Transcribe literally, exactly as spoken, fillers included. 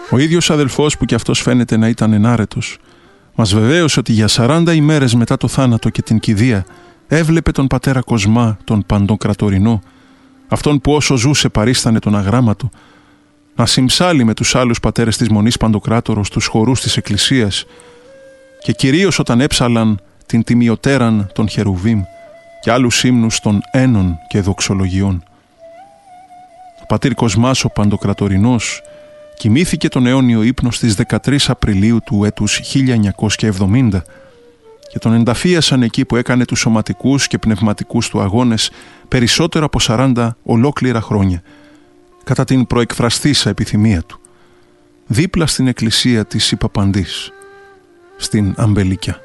Ο ίδιος αδελφός, που κι αυτός φαίνεται να ήταν ενάρετος, μας βεβαίωσε ότι για σαράντα ημέρες μετά το θάνατο και την κηδεία έβλεπε τον πατέρα Κοσμά, τον Παντοκρατορινό, αυτόν που όσο ζούσε παρίστανε τον αγράμματο, να συμψάλει με τους άλλους πατέρες της Μονής Παντοκράτορος στους χορούς της Εκκλησίας και κυρίως όταν έψαλαν την τιμιωτέραν των Χερουβίμ και άλλους ύμνους των ένων και δοξολογιών. Ο πατήρ Κοσμάς ο Παντοκρατορινός κοιμήθηκε τον αιώνιο ύπνο στις δεκατρείς Απριλίου του έτους χίλια εννιακόσια εβδομήντα και τον ενταφίασαν εκεί που έκανε τους σωματικούς και πνευματικούς του αγώνες περισσότερο από σαράντα ολόκληρα χρόνια, κατά την προεκφραστήσα επιθυμία του, δίπλα στην εκκλησία της Ιπαπαντής, στην Αμπελικιά.